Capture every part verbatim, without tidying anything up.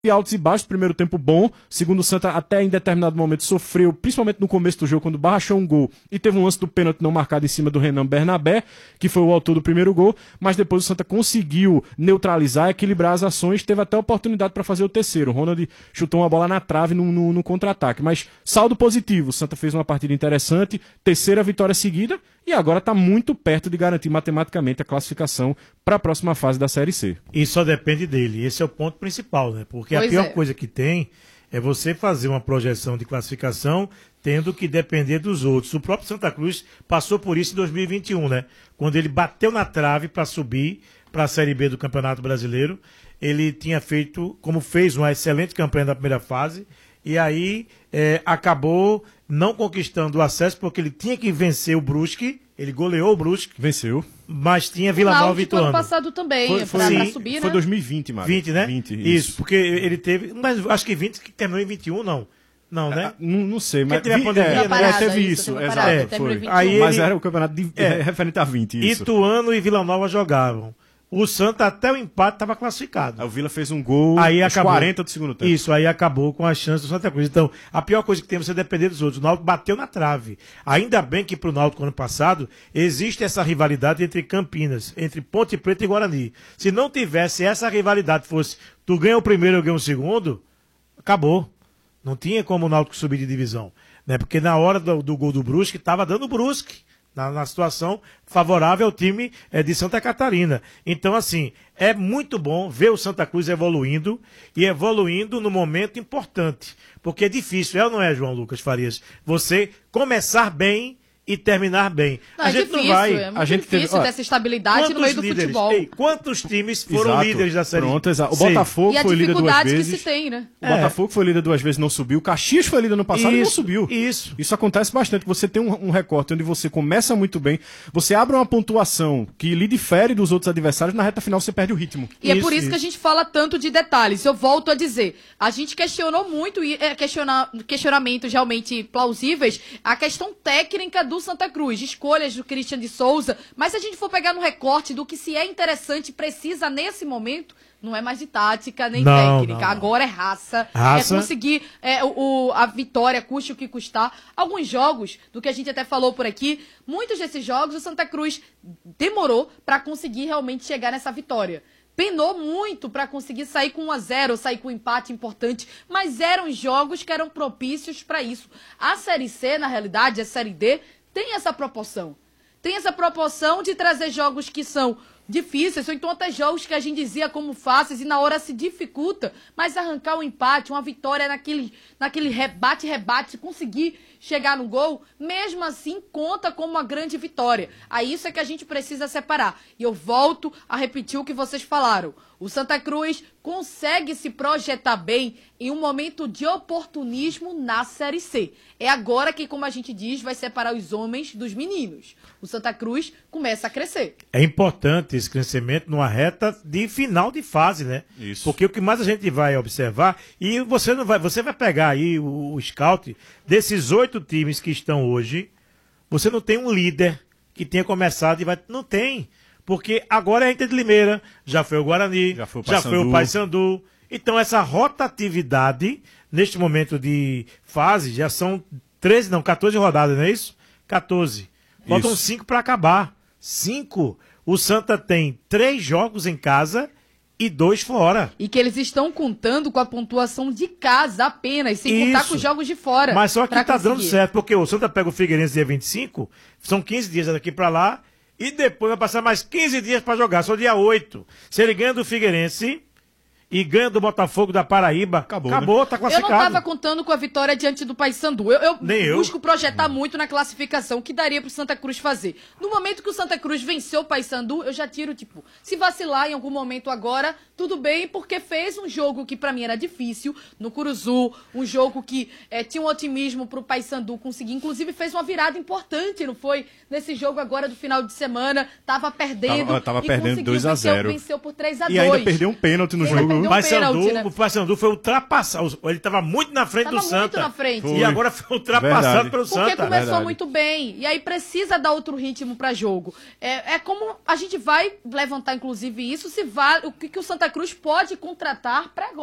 de altos e baixos, primeiro tempo bom, segundo o Santa até em determinado momento sofreu, principalmente no começo do jogo, quando o Barra achou um gol e teve um lance do pênalti não marcado em cima do Renan Bernabé, que foi o autor do primeiro gol, mas depois o Santa conseguiu neutralizar, equilibrar as ações, teve até a oportunidade para fazer o terceiro. O Ronald chutou uma bola na trave no, no, no contra-ataque, mas saldo positivo, o Santa fez uma partida interessante, terceira vitória seguida e agora está muito perto de garantir matematicamente a classificação para a próxima fase da Série C. E só depende dele, esse é o ponto principal, né? Porque pois a pior é. coisa que tem é você fazer uma projeção de classificação tendo que depender dos outros. O próprio Santa Cruz passou por isso em dois mil e vinte e um, né? Quando ele bateu na trave para subir para a Série B do Campeonato Brasileiro, ele tinha feito, como fez uma excelente campanha na primeira fase, e aí é, acabou não conquistando o acesso porque ele tinha que vencer o Brusque, ele goleou o Brusque. Venceu. Mas tinha Vila Nova e Ituano. ano passado também, foi, foi, pra, pra sim, subir, né? Foi dois mil e vinte, Mário. vinte, né? vinte, isso. isso, porque ele teve, mas acho que vinte que terminou em vinte e um, não. Não, né? Ah, não, não sei, mas teve a pandemia, é, né? é, teve isso, isso, teve exato, parada, foi. Aí mas ele, era o campeonato de, é, referente a vinte, isso. Ituano e Vila Nova jogavam. O Santa até o empate estava classificado. Aí o Vila fez um gol aí aos acabou, quarenta do segundo tempo. Isso, aí acabou com a chance do Santa Cruz. Então, a pior coisa que tem é você depender dos outros. O Náutico bateu na trave. Ainda bem que para o Náutico ano passado existe essa rivalidade entre Campinas, entre Ponte Preta e Guarani. Se não tivesse essa rivalidade, fosse tu ganha o primeiro, eu ganho o segundo, acabou. Não tinha como o Náutico subir de divisão. Né? Porque na hora do, do gol do Brusque, estava dando Brusque. Na, na situação favorável ao time é, de Santa Catarina. Então, assim, é muito bom ver o Santa Cruz evoluindo e evoluindo no momento importante. Porque é difícil, é ou não é, João Lucas Farias? Você começar bem e terminar bem. Não, a é gente difícil, não vai. é muito a gente difícil teve, ó, ter essa estabilidade no meio do líderes, futebol. Ei, quantos times foram exato, líderes da Série Pronto, exato. O Sim. Botafogo e foi líder duas vezes. a dificuldade que se tem, né? O Botafogo é. foi líder duas vezes, não subiu. O Caxias foi líder no passado isso, e não subiu. Isso. Isso acontece bastante. Você tem um, um recorte onde você começa muito bem, você abre uma pontuação que lhe difere dos outros adversários, na reta final você perde o ritmo. E isso, é por isso, isso que a gente fala tanto de detalhes. Eu volto a dizer, a gente questionou muito, e é, questiona, questionamentos realmente plausíveis, a questão técnica do Santa Cruz, de escolhas do Cristian de Souza, mas se a gente for pegar no recorte do que se é interessante e precisa nesse momento, não é mais de tática nem não, técnica, não, não. agora é raça, raça, é conseguir é, o, a vitória, custe o que custar. Alguns jogos, do que a gente até falou por aqui, muitos desses jogos o Santa Cruz demorou para conseguir realmente chegar nessa vitória. Penou muito para conseguir sair com um a zero, sair com um empate importante, mas eram jogos que eram propícios para isso. A Série C, na realidade, a Série D, tem essa proporção. Tem essa proporção de trazer jogos que são difíceis, ou então até jogos que a gente dizia como fáceis e na hora se dificulta, mas arrancar um empate, uma vitória naquele, naquele rebate-rebate, conseguir chegar no gol, mesmo assim conta como uma grande vitória. Aí isso é que a gente precisa separar. E eu volto a repetir o que vocês falaram. O Santa Cruz consegue se projetar bem em um momento de oportunismo na Série C. É agora que, como a gente diz, vai separar os homens dos meninos. O Santa Cruz começa a crescer. É importante esse crescimento numa reta de final de fase, né? Isso. Porque o que mais a gente vai observar, e você não vai, você vai pegar aí o, o scout desses oito times que estão hoje, você não tem um líder que tenha começado e vai. Não tem. Porque agora é a Inter de Limeira, já foi o Guarani, já foi o Paysandu. Já foi o Paysandu. Então essa rotatividade, neste momento de fase, já são treze, não, quatorze rodadas, não é isso? quatorze. Faltam cinco para acabar. Cinco. O Santa tem três jogos em casa e dois fora. E que eles estão contando com a pontuação de casa apenas, sem contar com os jogos de fora. Mas só que tá conseguir. dando certo, porque o Santa pega o Figueirense dia vinte e cinco, são quinze dias daqui para lá, e depois vai passar mais quinze dias para jogar, só dia oito. Se ele ganha do Figueirense e ganha do Botafogo da Paraíba, acabou, acabou né? Tá classificado. Eu não estava contando com a vitória diante do Paysandu. Eu, eu Nem busco eu. projetar muito na classificação o que daria pro Santa Cruz fazer. No momento que o Santa Cruz venceu o Paysandu, eu já tiro, tipo, se vacilar em algum momento agora, tudo bem, porque fez um jogo que pra mim era difícil, no Curuzu, um jogo que é, tinha um otimismo pro Paysandu conseguir, inclusive fez uma virada importante, não foi? Nesse jogo agora do final de semana, tava perdendo. Tava, tava perdendo dois a zero. Venceu por três a dois. E ainda perdeu um pênalti no Ele jogo. Um Paysandu, pênalti, né? O Paysandu foi ultrapassado. Ele estava muito na frente tava do Santa. Muito na frente. Foi. E agora foi ultrapassado Verdade. pelo Porque Santa. Porque começou Verdade. muito bem. E aí precisa dar outro ritmo para jogo. É, é como a gente vai levantar, inclusive, isso, se vale, o que, que o Santa Cruz pode contratar para agora.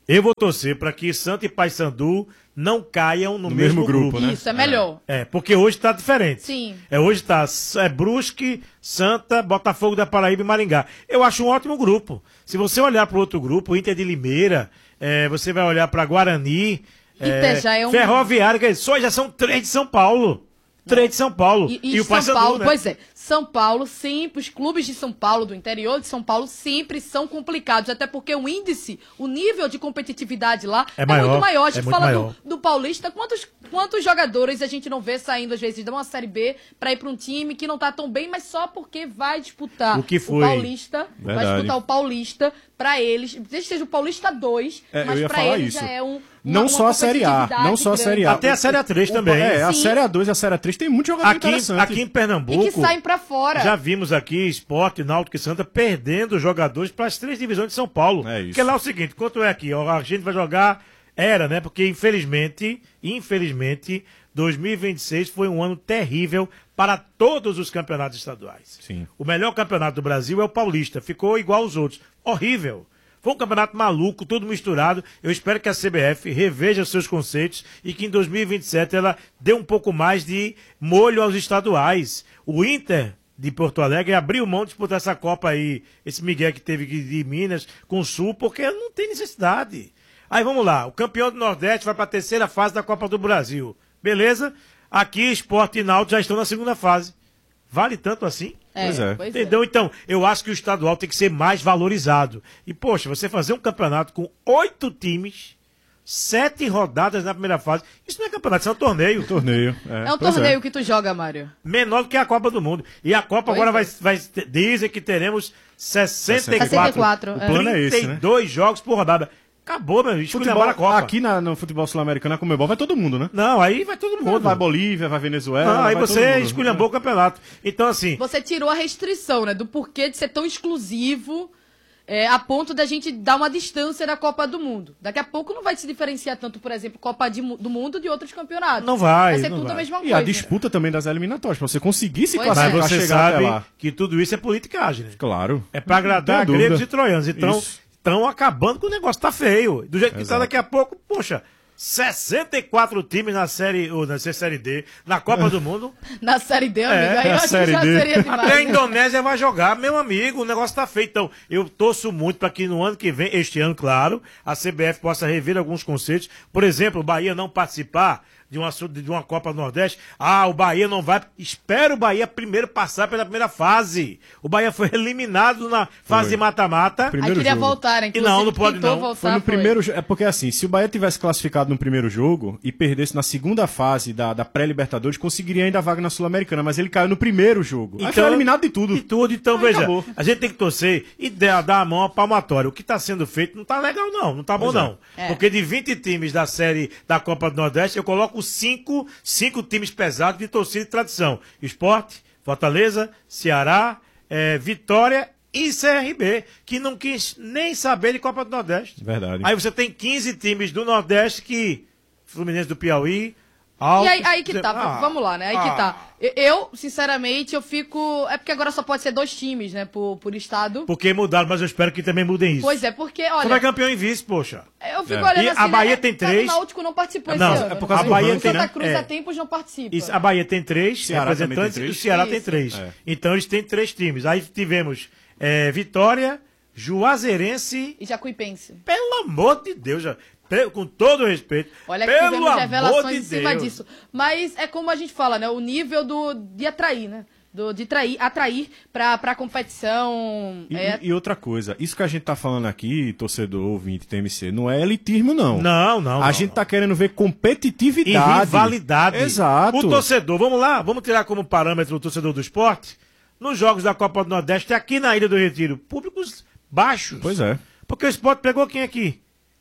Eu vou torcer para que Santa e Paysandu não caiam no, No mesmo, mesmo grupo, grupo. né? Isso, é melhor. É, porque hoje tá diferente. Sim. É, hoje tá é Brusque, Santa, Botafogo da Paraíba e Maringá. Eu acho um ótimo grupo. Se você olhar para o outro grupo, o Inter de Limeira, é, você vai olhar para Guarani, Inter já é um- Ferroviária, que só já são três de São Paulo. Três de São Paulo. E, e o São Paysandu, Paulo, né? pois é, São Paulo sempre, os clubes de São Paulo, do interior de São Paulo, sempre são complicados, até porque o índice, o nível de competitividade lá É é, maior, muito maior. A gente é muito fala maior. do, do Paulista, quantos, quantos jogadores a gente não vê saindo, às vezes, de uma Série B pra ir pra um time que não tá tão bem, mas só porque vai disputar O que foi? Paulista, vai Verdade. disputar o Paulista pra eles, desde que seja o Paulista dois, É, eu mas ia pra falar eles isso. já é um... Não uma- só uma a Série A, competitividade não só a grande. Série A. Até a Série A três também. É, a Sim. Série A dois e a Série A três tem muito jogador Aqui, interessante. aqui em Pernambuco, E que saem pra fora. já vimos aqui Sport, Náutico e Santa perdendo jogadores para as três divisões de São Paulo. É isso. Porque lá é o seguinte, quanto é aqui? ó, A gente vai jogar, era, né? Porque infelizmente, infelizmente, dois mil e vinte e seis foi um ano terrível para todos os campeonatos estaduais. Sim. O melhor campeonato do Brasil é o Paulista, ficou igual aos outros. Horrível. Foi um campeonato maluco, tudo misturado. Eu espero que a C B F reveja os seus conceitos e que em dois mil e vinte e sete ela dê um pouco mais de molho aos estaduais. O Inter de Porto Alegre abriu mão de disputar essa Copa aí, esse Miguel que teve de Minas com o Sul, porque não tem necessidade. Aí vamos lá, o campeão do Nordeste vai para a terceira fase da Copa do Brasil. Beleza? Aqui Sport e Náutico já estão na segunda fase. Vale tanto assim? Pois é. pois Entendeu? Então, eu acho que o estadual tem que ser mais valorizado. E, poxa, você fazer um campeonato com oito times, sete rodadas na primeira fase, isso não é campeonato, isso é um torneio. Torneio. É um pois torneio que tu joga, Mário. Menor do que a Copa do Mundo. E a Copa Pois agora é. vai, vai. Dizem que teremos sessenta e quatro, sessenta e quatro, O plano é esse, né? trinta e dois jogos por rodada. Acabou, meu amigo. Futebol, a Copa. aqui na, no futebol sul-americano, na Comebol, vai todo mundo, né? Não, aí vai todo mundo. Vai Bolívia, vai Venezuela. Não, aí vai todo você mundo. esculhambou o campeonato. Então, assim, Você tirou a restrição, né? Do porquê de ser tão exclusivo é, a ponto da gente dar uma distância da Copa do Mundo. Daqui a pouco não vai se diferenciar tanto, por exemplo, Copa de mu- do Mundo de outros campeonatos. Não vai, Vai ser não tudo vai. a mesma E coisa. a disputa também das eliminatórias, pra você conseguir se Pois é. mas classificar, você chegar até sabe lá. que tudo isso é politicagem, né? Claro. É pra agradar Não tenho gregos dúvida. e troianos. Então, Isso. estão acabando com o negócio. Tá feio. Do jeito que tá Exato. daqui a pouco, poxa, sessenta e quatro times na série, ou na Série D, na Copa do Mundo. Na Série D, amigo, É, aí eu na acho que Série já D. seria demais. Até a né? Indonésia vai jogar, meu amigo, o negócio tá feito. Então, eu torço muito para que no ano que vem, este ano, claro, a C B F possa rever alguns conceitos. Por exemplo, o Bahia não participar de uma, su- de uma Copa do Nordeste. Ah, o Bahia não vai. Espera o Bahia primeiro passar pela primeira fase. O Bahia foi eliminado na fase Foi. de mata-mata. Aí Primeiro queria jogo. voltar, né? E não, não pode tentou não. Voltar, Foi no primeiro jogo. É porque assim, se o Bahia tivesse classificado no primeiro jogo e perdesse na segunda fase da, da pré-Libertadores, conseguiria ainda a vaga na Sul-Americana, mas ele caiu no primeiro jogo. Aí foi eliminado de tudo. De tudo. Então, Aí veja, acabou. a gente tem que torcer e dar, dar a mão à palmatória. O que está sendo feito não tá legal, não. Não tá bom, Pois é. não. É. Porque de vinte times da série da Copa do Nordeste, eu coloco cinco, cinco times pesados de torcida e tradição. Sport, Fortaleza, Ceará, eh, Vitória e C R B, que não quis nem saber de Copa do Nordeste. Verdade. Aí você tem quinze times do Nordeste que... Fluminense do Piauí... E aí, aí que tá, Ah, vamos lá, né? Aí que ah. tá. Eu- Eu, sinceramente, eu fico. É porque agora só pode ser dois times, né? Por, por estado. Porque mudaram, mas eu espero que também mudem isso. Pois é, porque, Como é olha. campeão em vice, poxa. Eu fico É. olhando E assim. a Bahia né? tem O três. Náutico não participou Não, esse ano. é por causa né? do ranking, O Santa né? Cruz É. há tempos não participa. Isso, a Bahia tem três Ceará também tem representantes e três. o Ceará tem Isso. três. É. Então eles têm três times. Aí tivemos é, Vitória, Juazeirense. E Jacuipense. Pelo amor de Deus, já, pe- com todo respeito. Olha que pelo tivemos amor revelações de em cima Deus. disso. Mas é como a gente fala, né? O nível do, de atrair, né? Do, de trair, atrair pra, pra competição. E, é, e outra coisa, isso que a gente tá falando aqui, torcedor, ouvinte, T M C, não é elitismo, não. Não, não. A não, gente não. tá querendo ver E competitividade. rivalidade. Exato. O torcedor, vamos lá, vamos tirar como parâmetro o torcedor do esporte. Nos jogos da Copa do Nordeste, aqui na Ilha do Retiro, públicos baixos. Pois é. Porque o esporte pegou quem aqui?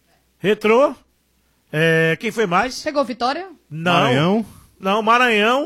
Retrô. É, quem foi mais? Pegou Vitória? Não. Maranhão. Não, Maranhão.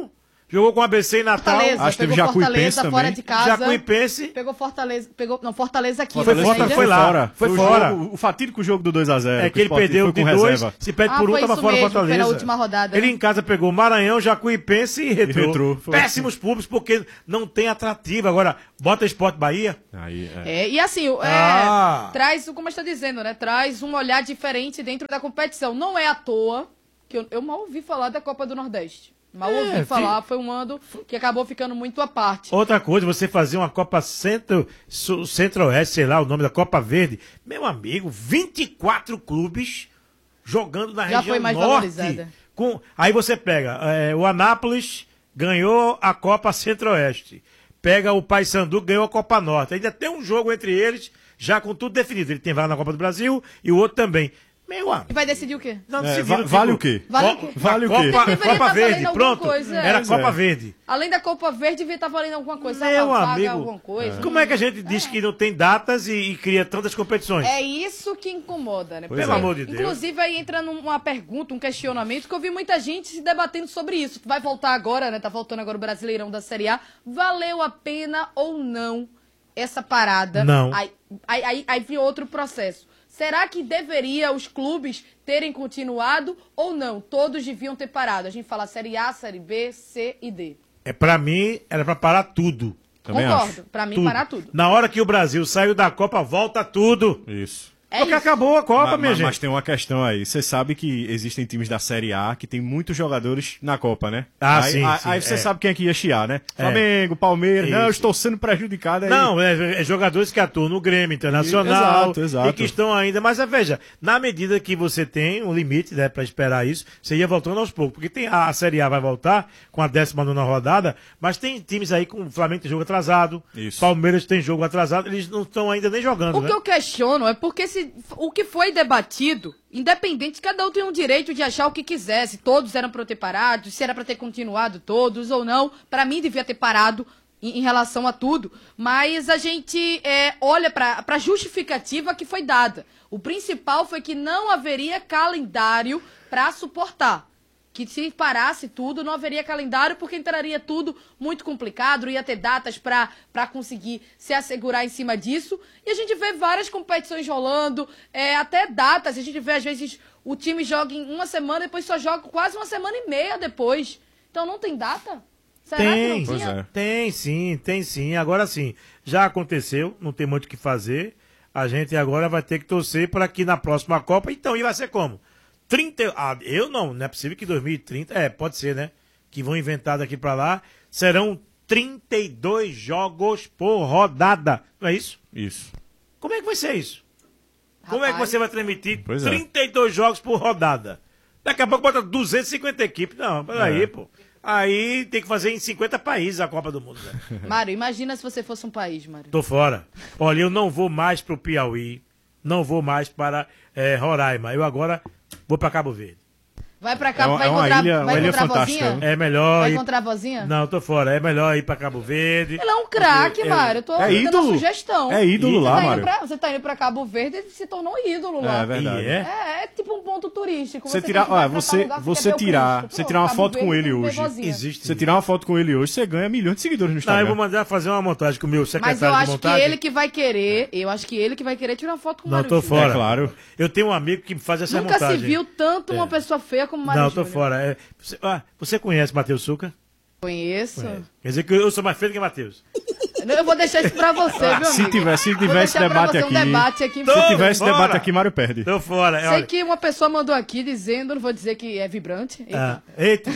Jogou com o A B C em Natal. Fortaleza, Acho que teve pegou Jacuipense Fortaleza fora também. de casa. Jacuipense. Pegou Fortaleza, pegou, não, Fortaleza aqui. Foi na fora, Brasília. foi lá. fora. Foi o fora. jogo- o fatídico jogo do dois a zero. É que ele perdeu de dois, se perde Ah, por um, foi tava isso fora mesmo, Fortaleza. foi na última rodada, Ele né? em casa pegou Maranhão, Jacuipense e Retrô. E Retrô, foi. Péssimos públicos, porque não tem atrativo. Agora, bota Esporte Bahia. Aí, é. É, e assim, o- é, Ah. traz, como está dizendo, né? Traz um olhar diferente dentro da competição. Não é à toa que eu, eu mal ouvi falar da Copa do Nordeste. Mal É, ouvi fi- falar, foi um ano que acabou ficando muito à parte. Outra coisa, você fazer uma Copa Centro, Su- Centro-Oeste, sei lá, o nome da Copa Verde. Meu amigo, vinte e quatro clubes jogando na Já região foi mais norte. valorizada. Com, aí você pega, é, o Anápolis ganhou a Copa Centro-Oeste. Pega o Paysandu, ganhou a Copa Norte. Ainda tem um jogo entre eles, já com tudo definido. Ele tem vaga na Copa do Brasil e o outro também. Meu amigo. E vai decidir o quê? Não É, se va- vira, vale tipo, o quê? Vale o Co- quê? Vale o Copa, quê? Deveria Copa tá Verde, valendo alguma pronto. coisa, é. Era Pois Copa é. Verde. Além da Copa Verde, devia estar valendo alguma coisa. Meu uma vaga, amigo, alguma coisa. como é que a gente diz que não tem datas e, e cria tantas competições? É isso que incomoda, né? Pois Pelo é. amor de Deus. Inclusive, aí entra numa pergunta, um questionamento, que eu vi muita gente se debatendo sobre isso. Vai voltar agora, né? Tá voltando agora o Brasileirão da Série A. Valeu a pena ou não essa parada? Não. Aí, aí, aí, aí vem outro processo. Será que deveria os clubes terem continuado ou não? Todos deviam ter parado. A gente fala Série A, Série B, C e D. É, pra mim, era pra parar tudo. Também Concordo. acho. Pra mim, tudo. parar tudo. Na hora que o Brasil saiu da Copa, volta tudo. Isso. É Porque isso. acabou a Copa, Ma- minha ma- gente. Mas tem uma questão aí. Você sabe que existem times da Série A que tem muitos jogadores na Copa, né? Ah, aí, sim, Aí, sim, aí você é. sabe quem é que ia chiar, né? Flamengo, Palmeiras. Não, eu Isso. estou sendo prejudicado aí. Não, é, é jogadores que atuam no Grêmio Internacional Exato, exato. e que estão ainda. Mas veja, na medida que você tem um limite, né, para esperar isso, você ia voltando aos poucos. Porque tem a, a Série A vai voltar com a décima nona rodada, mas tem times aí com o Flamengo tem jogo atrasado, Isso. Palmeiras tem jogo atrasado, eles não estão ainda nem jogando, O né? que eu questiono é porque se, o que foi debatido, independente, cada um tem um direito de achar o que quiser, se todos eram para ter parado, se era para ter continuado todos ou não. Para mim, devia ter parado em, em relação a tudo. Mas a gente é, olha para a justificativa que foi dada. O principal foi que não haveria calendário para suportar. Que se parasse tudo, não haveria calendário, porque entraria tudo muito complicado, ia ter datas para conseguir se assegurar em cima disso. E a gente vê várias competições rolando, é, até datas. A gente vê, às vezes, o time joga em uma semana, depois só joga quase uma semana e meia depois. Então não tem data? Será Tem, que não Pois tinha? é. tem sim, tem sim. Agora sim, já aconteceu, não tem muito o que fazer. A gente agora vai ter que torcer para que na próxima Copa, então, e vai ser como? trinta, ah, eu não, não é possível que dois mil e trinta, é, pode ser, né? Que vão inventar daqui para lá, serão trinta e dois jogos por rodada, não é isso? Isso. Como é que vai ser isso? Como é que Rapaz. você vai transmitir Pois é. trinta e dois jogos por rodada? Daqui a pouco bota duzentas e cinquenta equipes. Não, peraí, É. pô. Aí tem que fazer em cinquenta países a Copa do Mundo, né? Mário, imagina se você fosse um país, Mário. Tô fora. Olha, eu não vou mais pro Piauí, não vou mais para eh, Roraima. Eu agora vou para Cabo Verde. Vai pra cá, É uma- vai é uma encontrar, ilha- uma vai ilha encontrar a fantástica, vozinha? né? É melhor Vai ir... encontrar a vozinha? Não, tô fora. É melhor ir para Cabo Verde. Ele é um craque, Porque eu- Mário. Eu tô É dando ídolo. uma sugestão. É ídolo Você lá, tá indo Mário. pra- você tá indo pra Cabo Verde e se tornou um ídolo lá. É verdade. E é? É, é tipo um ponto turístico. Você tem tirar, que vai ó, pra você, tal lugar, você quer ver o tirar, Cristo. você Pô, tirar uma Cabo foto com Verde ele tem que ver hoje. vozinha. Existe. Você tirar uma foto com ele hoje, você ganha milhões de seguidores no Não, Instagram. eu vou mandar fazer uma montagem com o meu Mas secretário eu de acho que montagem. ele que vai querer, eu acho que ele que vai querer tirar uma foto com o Não, Mário tô Júnior. fora. É claro. Eu tenho um amigo que faz essa Nunca montagem. se viu tanto uma pessoa feia como o Mário Não, tô Júnior. fora. É, você, ah, você conhece Matheus Suca? Conheço. Quer dizer que eu sou mais feio que Matheus. Eu vou deixar isso pra você, viu, amigo? Se tiver, se Vou tiver esse deixar pra debate você aqui, um debate aqui. Tô- se tiver esse Bora. debate aqui, Mário perde. Tô fora. Sei Olha, que uma pessoa mandou aqui dizendo, não vou dizer que é vibrante, ah, eita,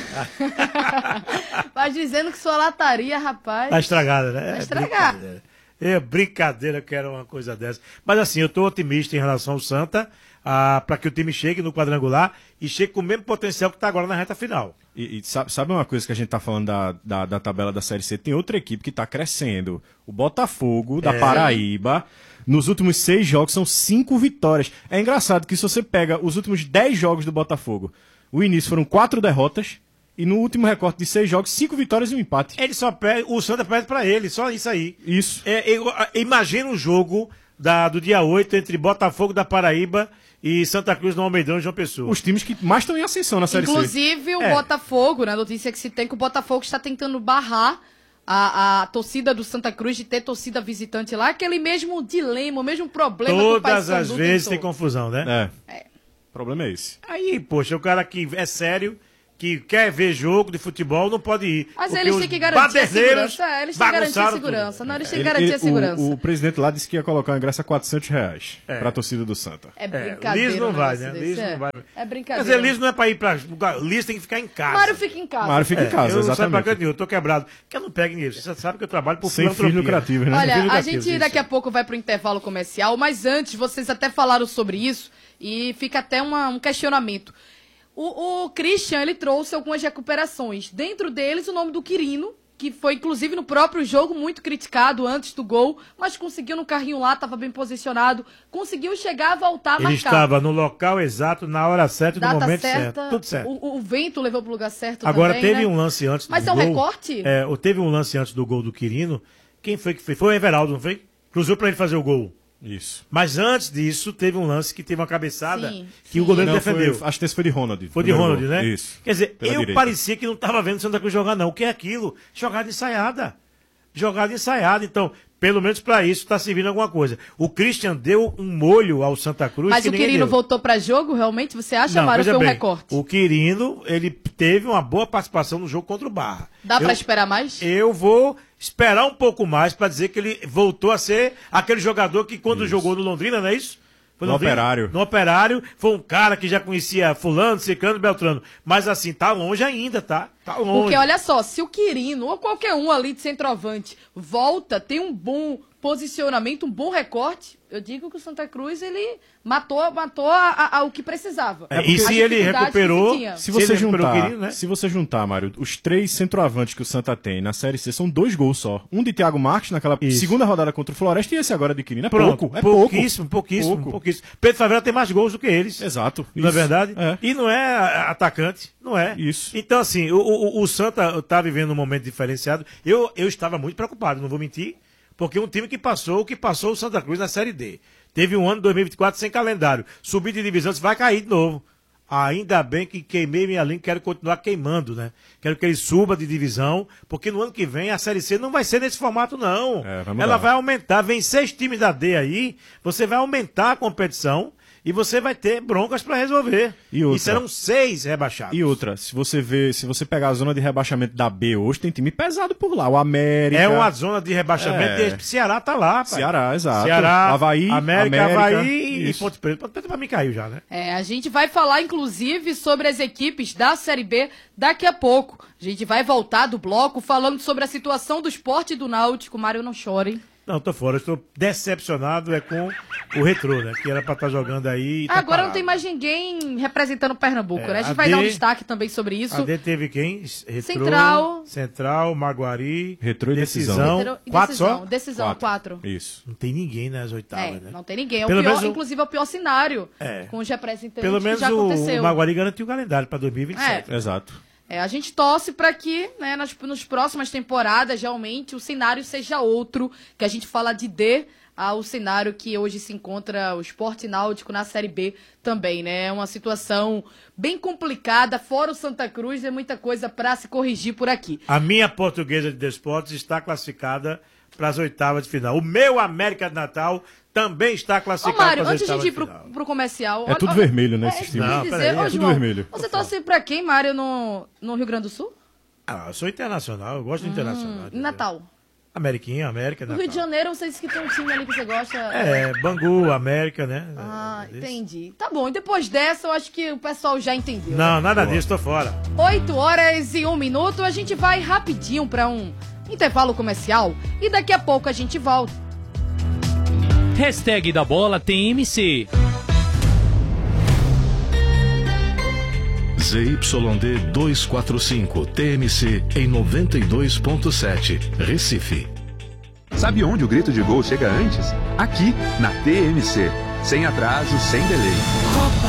mas dizendo que sua lataria, rapaz. tá estragada, né? Tá É estragada. brincadeira. É brincadeira que era uma coisa dessa. Mas assim, eu tô otimista em relação ao Santa, ah, para que o time chegue no quadrangular e chegue com o mesmo potencial que tá agora na reta final. E, e sabe, sabe uma coisa que a gente tá falando da, da, da tabela da Série C? Tem outra equipe que tá crescendo. O Botafogo, da É. Paraíba. Nos últimos seis jogos são cinco vitórias. É engraçado que se você pega os últimos dez jogos do Botafogo, o início foram quatro derrotas. E no último recorte de seis jogos, cinco vitórias e um empate. Ele só perde, o Santa perde pra ele, só isso aí. Isso. É, eu- imagina um jogo da, do dia oito entre Botafogo da Paraíba e Santa Cruz no Almeidão e João Pessoa. Os times que mais estão em ascensão na Série C. Inclusive o É. Botafogo, né? A notícia que se tem que o Botafogo está tentando barrar a, a torcida do Santa Cruz de ter torcida visitante lá. Aquele mesmo dilema, o mesmo problema que o Todas Paysandu as vezes tentou. tem confusão, né? É. O problema é esse. Aí, poxa, o cara que é sério, que quer ver jogo de futebol, não pode ir. Mas porque eles os têm que garantir a baderneiros segurança. É, eles têm que garantir a bagunçaram segurança. tudo. Não, eles têm que Ele- garantir a ele- segurança. O, o presidente lá disse que ia colocar o ingresso a quatrocentos reais É. pra torcida do Santa. É É, brincadeira. Liso não um vai, negócio né? desse, Liso é. não vai. É Quer brincadeira. dizer, Liso não é pra ir pra lugar. Liso tem que ficar em casa. Mário fica em casa. Mário fica em casa, eu não saio pra exatamente. canto nenhum, eu tô quebrado. Que eu não pego nisso. Você sabe que eu trabalho por Sem fins filantropia. lucrativos, né? Olha, Sem a lucrativos, gente isso. daqui a pouco vai pro intervalo comercial, mas antes, vocês até falaram sobre isso e fica até uma- um questionamento. O, o Christian, ele trouxe algumas recuperações. Dentro deles, o nome do Quirino, que foi, inclusive, no próprio jogo, muito criticado antes do gol, mas conseguiu no carrinho lá, estava bem posicionado, conseguiu chegar a voltar a Ele marcar. estava no local exato, na hora certa e no Data momento certa, certo. Tudo certo. O, o vento levou pro lugar certo Agora, também, teve né? um lance antes Mas do é um gol. recorte? É, ou teve um lance antes do gol do Quirino. Quem foi que fez? Foi o Everaldo, não foi? Cruzou pra ele fazer o gol. Isso. Mas antes disso, teve um lance que teve uma cabeçada Sim, que o sim. goleiro Não, defendeu. foi, acho que esse foi de Ronald. Foi de primeiro Ronald, gol. né? Isso. Quer dizer, Pela eu direita. parecia que não estava vendo o Santa Cruz jogar, não. O que é aquilo? Jogada ensaiada. Jogada ensaiada. Então, pelo menos para isso, está servindo alguma coisa. O Christian deu um molho ao Santa Cruz. Mas que o ninguém Quirino deu. voltou pra jogo, realmente? Você acha, Não, Mário, veja ou foi um bem, recorte? O Quirino, ele teve uma boa participação no jogo contra o Barra. Dá eu, pra esperar mais? Eu vou esperar um pouco mais para dizer que ele voltou a ser aquele jogador que quando jogou no Londrina, não é isso? Foi No Londrina? Operário. No Operário, foi um cara que já conhecia fulano, ciclano, beltrano. Mas assim, tá longe ainda, tá? Tá longe. Porque olha só, se o Quirino ou qualquer um ali de centroavante volta, tem um bom posicionamento, um bom recorte, eu digo que o Santa Cruz, ele matou, matou a, a- a- o que precisava. É, e As se ele dificuldades que recuperou- se tinha. Se Se você ele recuperou o juntar, Quirino, né? se você juntar, Mário, os três centroavantes que o Santa tem na Série C são dois gols só. Um de Thiago Marques naquela Isso. segunda rodada contra o Floresta e esse agora de Quirino. É Pronto, pouco, é pouco. pouquíssimo, pouquíssimo, Pouco. pouquíssimo. Pedro Favela tem mais gols do que eles. Exato. Não é isso. verdade? É. E não é a- atacante, não é. Isso. Então, assim, o, o, o Santa está vivendo um momento diferenciado. Eu, eu estava muito preocupado, não vou mentir, porque um time que passou o que passou o Santa Cruz na Série D. Teve um ano dois mil e vinte e quatro sem calendário. Subir de divisão, você vai cair de novo. Ainda bem que queimei minha linha, quero continuar queimando, né? Quero que ele suba de divisão, porque no ano que vem a Série C não vai ser nesse formato, não. É, vai mudar. Ela vai aumentar, vem seis times da D aí, você vai aumentar a competição e você vai ter broncas para resolver. E outra? serão seis rebaixados. E outra, se você vê, se você pegar a zona de rebaixamento da B hoje, tem time pesado por lá. O América. É uma zona de rebaixamento É. e o Ceará tá lá, pai. Ceará, exato. Ceará, Havaí, América, América, Havaí e isso. Ponte Preta. Ponte Preta pra mim caiu já, né? É, a gente vai falar, inclusive, sobre as equipes da Série B daqui a pouco. A gente vai voltar do bloco falando sobre a situação do Sport e do Náutico. Mário, não chore. Não, tô fora. Eu estou decepcionado é com o Retrô, né? Que era pra estar jogando aí. e tá Agora não parado. tem mais ninguém representando Pernambuco, É, né? A gente a vai D- dar um destaque também sobre isso. A D teve quem? Retrô, Central. Central, Maguari. Retrô e Decisão. Decisão- Quatro decisão, só? Decisão, quatro. Isso. Não tem ninguém nas É, oitavas, né? não tem ninguém. É o Pelo pior, menos o- inclusive é o pior cenário É. com os representantes Pelo que menos já o, aconteceu. o Maguari garantiu o calendário pra dois mil e vinte e sete. Exato. É, a gente torce para que, né, nas, nas próximas temporadas, realmente, o cenário seja outro, que a gente fala de D ao cenário que hoje se encontra o Sport Náutico na Série B também, né? É uma situação bem complicada, fora o Santa Cruz, é muita coisa para se corrigir por aqui. A minha Portuguesa de Desportos está classificada para as oitavas de final. O meu América de Natal também está Ô, classificado Mário, para as antes de oitavas a gente de ir pro, final. pro comercial... É tudo vermelho, né, esses É, times. eu ia Não, dizer, peraí, ô, é tudo João, vermelho. você torce pra quem, Mário, no, no Rio Grande do Sul? Ah, eu sou internacional, eu gosto do internacional. Em entendeu? Natal. Ameriquinha, América, No Natal. Rio de Janeiro, você disse que tem um time ali que você gosta... É, Bangu, América, né? Ah, É, entendi. Tá bom, e depois dessa eu acho que o pessoal já entendeu. Não, nada disso, tô fora. oito horas e um minuto, a gente vai rapidinho pra um intervalo comercial e daqui a pouco a gente volta. Hashtag da bola T M C. Z Y D duzentos e quarenta e cinco T M C em noventa e dois ponto sete, Recife. Sabe onde o grito de gol chega antes? Aqui, na T M C. Sem atraso, sem delay.